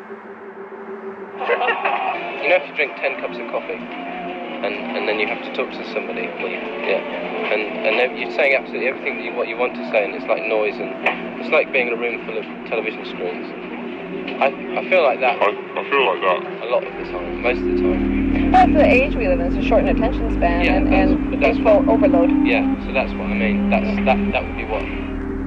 You know, if you drink 10 cups of coffee, and then you have to talk to somebody, and you're saying absolutely everything what you want to say, and it's like noise, and it's like being in a room full of television screens. I feel like that. I feel like that a lot of the time, most of the time. Well, it's the age we live in. It's a shortened attention span and info overload. Yeah, so that's what I mean. That would be what